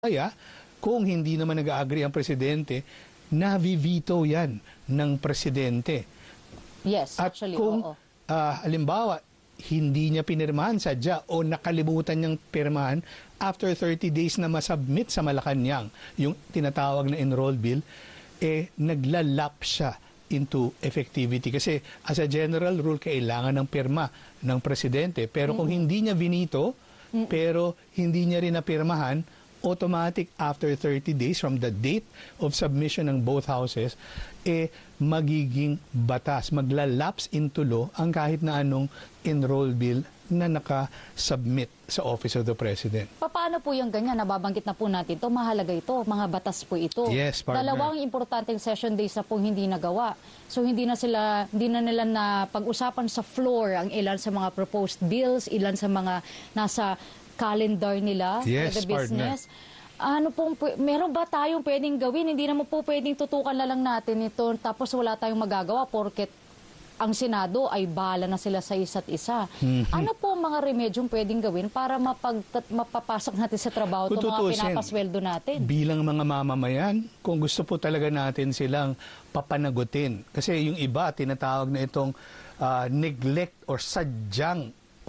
Kaya, kung hindi naman nag-agree ang presidente, navi-veto yan ng presidente. Yes, At actually, kung, oo. halimbawa, hindi niya pinirmahan sadya o nakalimutan niyang pirmahan, after 30 days na masubmit sa Malacanang, yung tinatawag na enrolled bill, naglalap siya into effectivity. Kasi as a general rule, kailangan ng pirma ng presidente. Pero kung hindi niya vinito, pero hindi niya rin napirmahan, automatic after 30 days from the date of submission ng both houses, magiging batas. Maglalapse into law ang kahit na anong enrolled bill na nakasubmit sa Office of the President. Paano po yung ganyan? Nababanggit na po natin ito. Mahalaga ito. Mga batas po ito. Yes, partner. Dalawang importanteng session days na pong hindi nagawa. So hindi na nila na pag-usapan sa floor ang ilan sa mga proposed bills, ilan sa mga nasa calendar nila for the business. Meron ba tayong pwedeng gawin? Hindi naman po pwedeng tutukan na lang natin ito tapos wala tayong magagawa porket ang Senado ay bahala na sila sa isa't isa. Ano po mga remedyong pwedeng gawin para mapapasok natin sa trabaho itong mga pinapasweldo natin? Bilang mga mamamayan, kung gusto po talaga natin silang papanagutin. Kasi yung iba, tinatawag na itong neglect or sadyang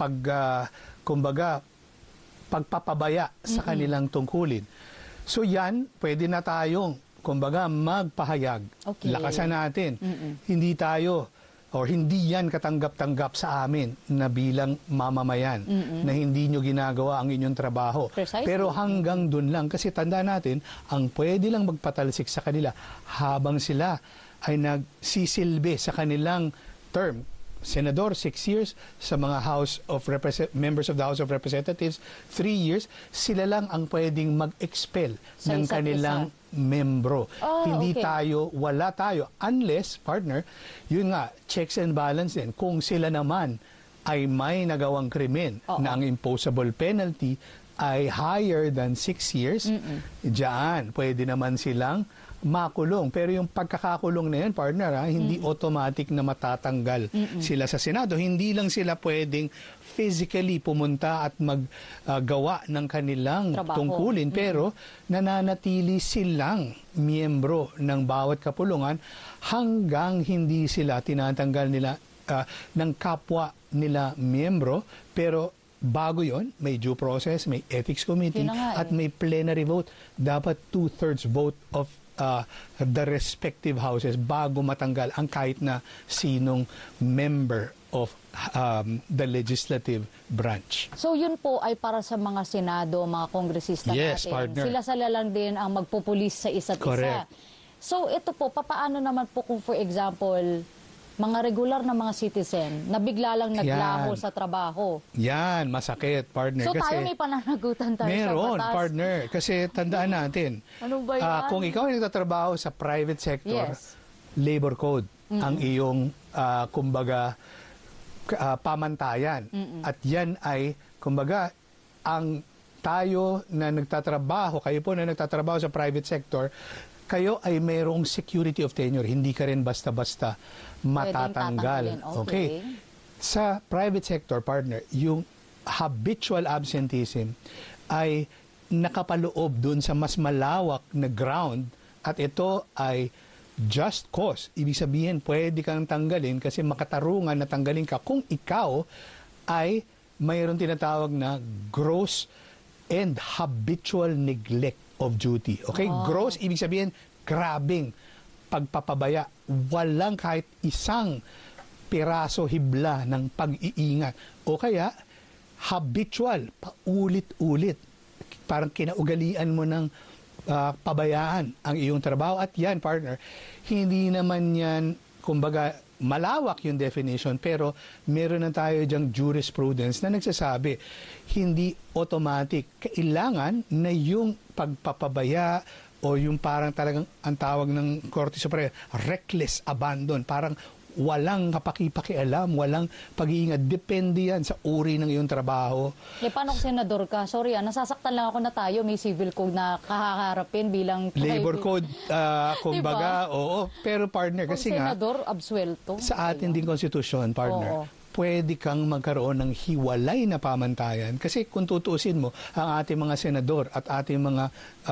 pagpapabaya sa kanilang tungkulin. So yan, pwede na tayong, magpahayag. Okay. Lakasan natin. Hindi tayo, or hindi yan katanggap-tanggap sa amin na bilang mamamayan, na hindi nyo ginagawa ang inyong trabaho. Precisely. Pero hanggang dun lang, kasi tanda natin, ang pwede lang magpatalsik sa kanila habang sila ay nagsisilbi sa kanilang term. Senador, 6 years. Sa mga members of the House of Representatives, 3 years. Sila lang ang pwedeng mag-expel ng kanilang membro. Hindi tayo, wala tayo. Unless, partner, yun nga, checks and balance din. Kung sila naman ay may nagawang krimen na ang imposable penalty ay higher than 6 years, diyan, pwede naman silang makulong. Pero yung pagkakakulong na yan, partner, hindi automatic na matatanggal sila sa Senado. Hindi lang sila pwedeng physically pumunta at maggawa ng kanilang tungkulin. Pero nananatili silang miyembro ng bawat kapulungan hanggang hindi sila tinatanggal nila ng kapwa nila miyembro. Pero bago yon, may due process, may ethics committee, at may plenary vote. Dapat 2/3 vote of the respective houses bago matanggal ang kahit na sinong member of the legislative branch. So yun po ay para sa mga Senado, mga kongresista natin. Partner. Sila lang din ang magpupulis sa isa't isa. So ito po, papaano naman po kung for example, mga regular na mga citizen na bigla lang naglaho sa trabaho. Yan, masakit, partner. So kasi tayo may pananagutan tayo meron, sa batas. partner. Kasi tandaan natin, ano ba yan? Kung ikaw ay nagtatrabaho sa private sector, labor code ang iyong, pamantayan. At yan ay, ang tayo na nagtatrabaho, kayo po na nagtatrabaho sa private sector, kayo ay mayroong security of tenure. Hindi ka rin basta-basta matatanggal. Okay. Sa private sector, partner, yung habitual absenteeism ay nakapaloob dun sa mas malawak na ground at ito ay just cause. Ibig sabihin, pwede kang tanggalin kasi makatarungan na tanggalin ka kung ikaw ay mayroon tinatawag na gross and habitual neglect of duty. Okay? Gross, ibig sabihin, grabing pagpapabaya. Walang kahit isang piraso hibla ng pag-iingat. O kaya, habitual, paulit-ulit. Parang kinaugalian mo ng pabayaan ang iyong trabaho. At yan, partner, hindi naman yan, malawak yung definition, pero meron na tayo dyang jurisprudence na nagsasabi, hindi automatic. Kailangan na yung pagpapabaya o yung parang talagang ang tawag ng Korte Suprema, reckless abandon, parang walang kapakipakialam, walang pag-iingat. Depende yan sa uri ng iyong trabaho. Paano kung senador ka? Sorry, nasasaktan lang ako na tayo. May civil code na kakaharapin bilang labor code, kumbaga, oo. Pero partner, kasi nga, senador, absuelto. sa atin din konstitusyon, partner, pwede kang magkaroon ng hiwalay na pamantayan. Kasi kung tutuusin mo, ang ating mga senador at ating mga